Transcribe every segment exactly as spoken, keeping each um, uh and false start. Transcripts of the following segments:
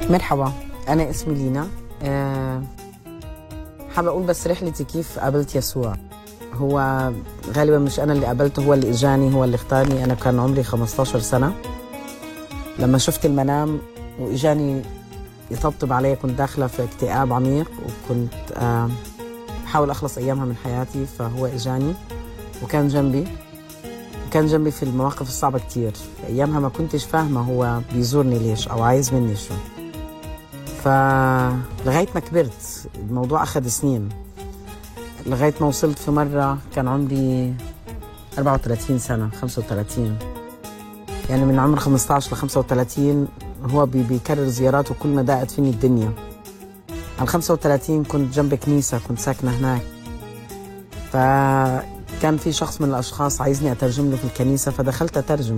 مرحبا، أنا اسمي لينا. أه حابة أقول بس رحلتي كيف قابلت يسوع. هو غالبا مش أنا اللي قابلته، هو اللي إجاني، هو اللي اختارني. أنا كان عمري خمستاشر سنة لما شفت المنام وإجاني يطبطب علي. كنت داخلة في اكتئاب عميق وكنت أه بحاول أخلص أيامها من حياتي، فهو إجاني وكان جنبي كان جنبي في المواقف الصعبة كتير. أيامها ما كنتش فاهمة هو بيزورني ليش أو عايز مني شو. فلغاية ما كبرت، الموضوع أخذ سنين، لغاية ما وصلت في مرة كان عمري أربعة وثلاثين سنة، خمسة وثلاثين، يعني من عمر خمستاشر ل خمسة وثلاثين هو بيكرر زياراته كل ما ضاقت فيني الدنيا. على خمسة وثلاثين كنت جنب كنيسة، كنت ساكنة هناك، فكان في شخص من الأشخاص عايزني أترجم له في الكنيسة، فدخلت أترجم.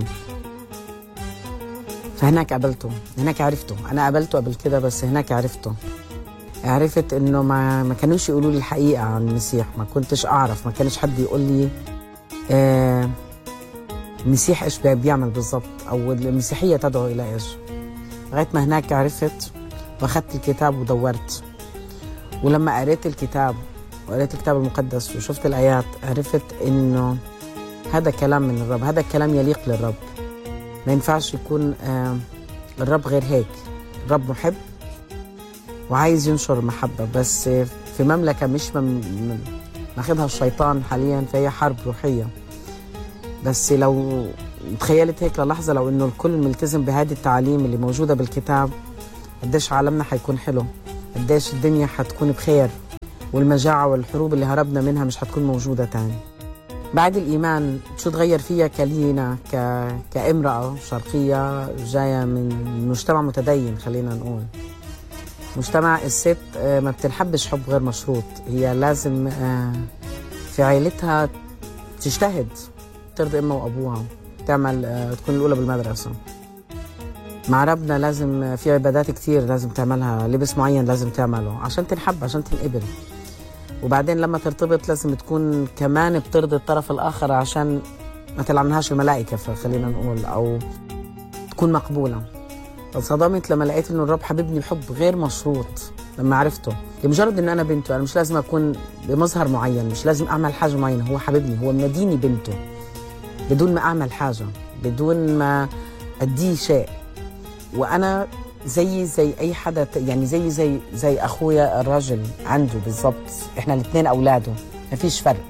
فهناك قابلته، هناك عرفته. أنا قابلته قبل كده بس هناك عرفته. عرفت إنه ما ما كانوش يقولوا لي الحقيقة عن المسيح، ما كنتش أعرف، ما كانش حد يقول لي آه المسيح إيش بيعمل بالضبط أو المسيحية تدعو إلى إيش. لغاية ما هناك عرفت وأخذت الكتاب ودورت، ولما قريت الكتاب وقريت الكتاب المقدس وشفت الآيات عرفت إنه هذا كلام من الرب، هذا الكلام يليق للرب. ما ينفعش يكون آه الرب غير هيك. الرب محب وعايز ينشر المحبة، بس في مملكة مش ماخدها الشيطان حاليا، فهي حرب روحية. بس لو تخيلت هيك للحظة، لو إنه الكل ملتزم بهذه التعاليم اللي موجودة بالكتاب، قديش عالمنا حيكون حلو، قديش الدنيا حتكون بخير، والمجاعة والحروب اللي هربنا منها مش حتكون موجودة تاني. بعد الإيمان شو تغير فيها كلينا ك... كامرأة شرقية جاية من مجتمع متدين، خلينا نقول مجتمع الست ما بتنحبش حب غير مشروط. هي لازم في عائلتها تجتهد، ترضي أمها وأبوها، تعمل تكون الأولى بالمدرسة. مع ربنا لازم في عبادات كتير لازم تعملها، لبس معين لازم تعمله عشان تنحب، عشان تنقبل. وبعدين لما ترتبط لازم تكون كمان بترضي الطرف الآخر عشان ما تلعنهاش الملائكة، فخلينا نقول، أو تكون مقبولة. فصدمت لما لقيت إنه الرب حبيبني الحب غير مشروط. لما عرفته لمجرد إن أنا بنته، أنا مش لازم أكون بمظهر معين، مش لازم أعمل حاجة معينة، هو حبيبني، هو مناديني بنته بدون ما أعمل حاجة، بدون ما أديه شيء. وأنا زي زي أي حدا، يعني زي زي زي أخويا الراجل عنده بالضبط. إحنا الاثنين أولاده، ما فيش فرق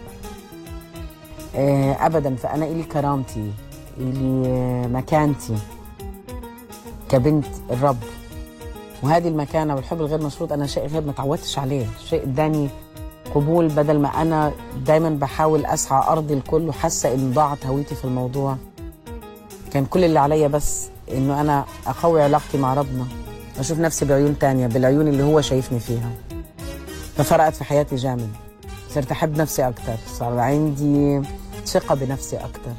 آه أبدا. فأنا إلي كرامتي، إلي مكانتي كبنت الرب، وهذه المكانة والحب الغير مشروط أنا شيء غير ما تعودتش عليه، شيء اداني قبول. بدل ما أنا دايما بحاول أسعى أرضي الكل وحاسة إن ضاعت هويتي في الموضوع، كان كل اللي عليا بس إنه أنا أقوي علاقتي مع ربنا، أشوف نفسي بعيون تانية، بالعيون اللي هو شايفني فيها. ففرقت في حياتي جامد، صرت أحب نفسي أكتر، صار عندي ثقة بنفسي أكتر.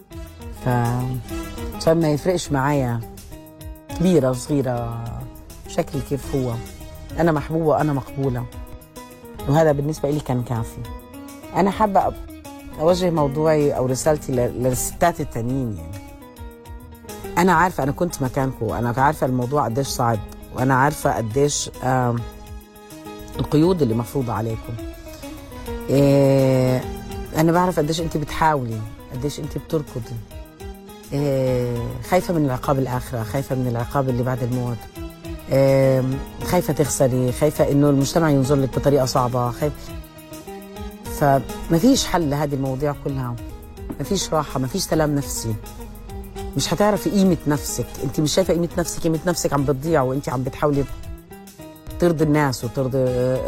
فصار ما يفرقش معايا كبيرة صغيرة، شكلي كيف هو، أنا محبوبة وأنا مقبولة، وهذا بالنسبة لي كان كافي. أنا حابة أوجه موضوعي أو رسالتي للستات التانيين. يعني أنا عارفة، أنا كنت مكانكم، أنا عارفة الموضوع قديش صعب، وأنا عارفة قديش آه القيود اللي مفروضة عليكم. إيه أنا بعرف قديش أنت بتحاولي، قديش أنت بتركضي، إيه خايفة من العقاب الآخرة، خايفة من العقاب اللي بعد الموت، إيه خايفة تخسري، خايفة إنه المجتمع ينظر لك بطريقة صعبة، خايف. فما فيش حل لهذه المواضيع كلها، ما فيش راحة، ما فيش سلام نفسي، مش هتعرفي قيمة نفسك. انت مش شايفة قيمة نفسك، قيمة نفسك عم بتضيع وانت عم بتحاولي ترضي الناس وترضي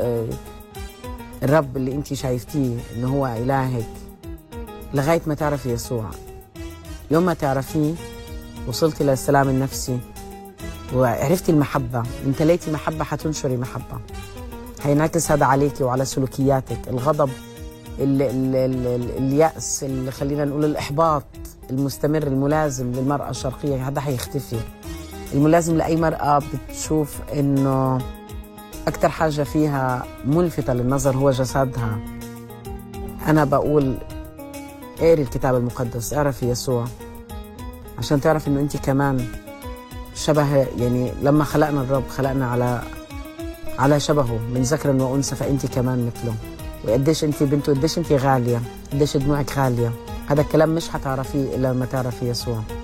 الرب اللي انت شايفتيه انه هو إلهك، لغاية ما تعرفي يسوع. يوم ما تعرفيه وصلتي للسلام النفسي وعرفتي المحبة، امتليتي محبة، حتنشري محبة، هينعكس هذا عليكي وعلى سلوكياتك. الغضب، ال ال ال اليأس، اللي خلينا نقول الإحباط المستمر الملازم للمرأة الشرقية، هذا حيختفي. الملازم لأي مرأة بتشوف إنه أكتر حاجة فيها ملفتة للنظر هو جسدها. أنا بقول اقري الكتاب المقدس، اعرفي يسوع عشان تعرف إنه أنت كمان شبه، يعني لما خلقنا الرب خلقنا على على شبهه من ذكر وأنثى، فأنت كمان مثله. وقديش أنت بنت، وقديش أنت غالية، قديش دموعك غالية. هذا الكلام مش هتعرفيه إلا لما تعرفي يسوع.